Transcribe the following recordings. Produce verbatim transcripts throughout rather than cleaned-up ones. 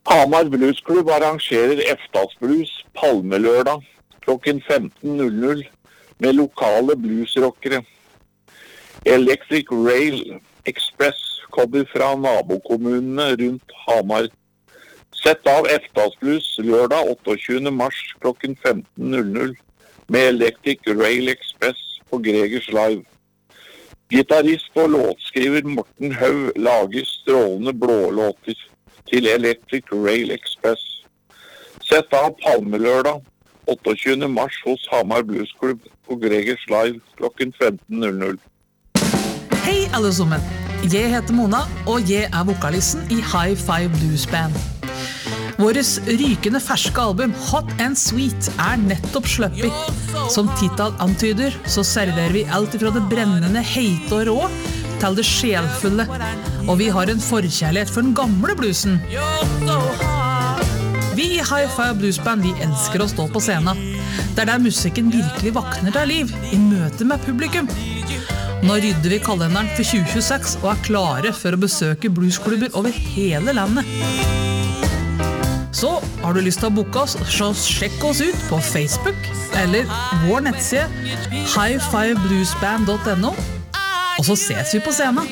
Hamar Bluesklubb arrangerer Eftas-blues Palmelørdag klokken femten null null med lokale bluesrockere. Electric Rail Express kommer fra nabokommunene rundt Hamar. Sett av Eftas-blues lørdag otteogtjuende mars klokken femten null null med Electric Rail Express på Gregers Live. Gitarist og låtskriver Morten Hau lager strålende blålåter til Electric Rail Express. Sett av Palmelørdag otteogtjuende mars hos Hamar Bluesklubb på Gregers Live klokken femten null null. Hei alle sammen, jeg heter Mona, og jeg er vokalisten i High Five Blues Band. Våres rykende ferske album Hot and Sweet er nettopp sluppet. Som titel antyder, så serverer vi alt fra det brennende, heite og rå til det sjelfulle. Og vi har en forkjærlighet for den gamle bluesen. Vi i High Five Blues Band, vi elsker å stå på scenen. Det er der musikken virkelig vakner til liv, i møte med publikum. Nå rydder vi kalenderen for tjue tjueseks og er klare for å besøke bluesklubber over hele landet. Så har du lyst til å booke oss, så sjekk oss ut på Facebook eller vår nettside high five blues band dot no, og så ses vi på scenen.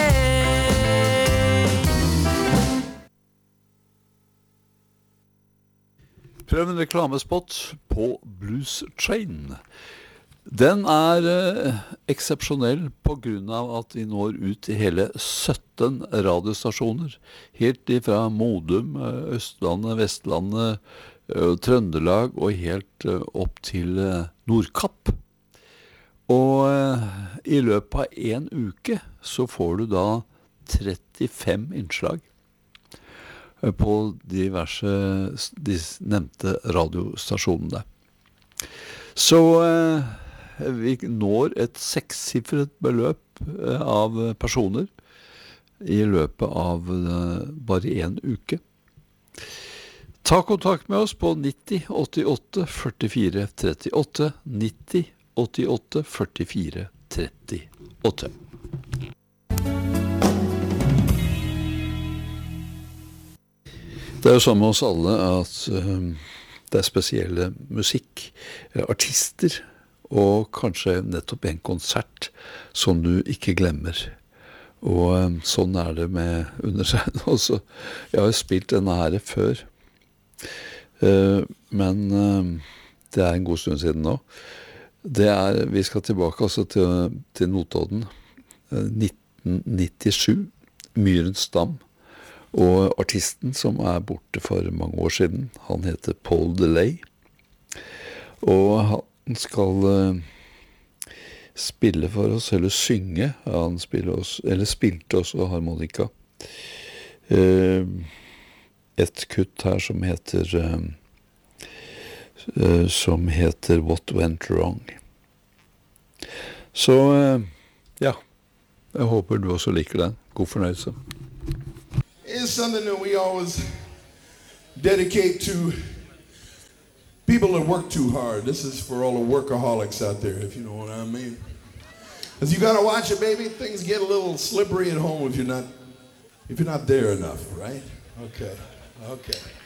Prøv en reklamespot på Blues Train. Den er eh, eksepsjonell på grunn av at vi når ut i hele sytten radiostasjoner, helt ifra Modum, Østlandet, Vestlandet, eh, Trøndelag og helt eh, opp til eh, Nordkapp. Og eh, i løpet av en uke så får du da trettifem innslag eh, på diverse de nevnte radiostasjonene. Så eh, vi når et sekssiffret beløp av personer i løpet av bare en uke. Ta kontakt med oss på nitti åttiåtte førtifire trettiåtte, nitti åttiåtte førtifire trettiåtte. Det er jo sånn med oss alle at um, det er spesielle musikk, artister, og kanskje nettopp en konsert som du ikke glemmer. Og um, sånn er det med undersegnet også. Jeg har jo spilt denne her før, uh, men uh, det er en god stund siden nå. Det er, vi skal tilbake altså til, til Notodden, uh, nitten nittisju, Myrens Dam. Og artisten som er borte for mange år siden, han heter Paul DeLay. Og han skal uh, spille for oss, eller synge. Han spiller oss, eller spilte også harmonika. Uh, et kutt her som heter uh, uh, som heter What Went Wrong. Så uh, ja, jeg håper du også liker den. God fornøyelse. It's something that we always dedicate to people that work too hard. This is for all the workaholics out there, if you know what I mean. Because you got to watch it, baby. Things get a little slippery at home if you're not, if you're not there enough, right? Okay, okay.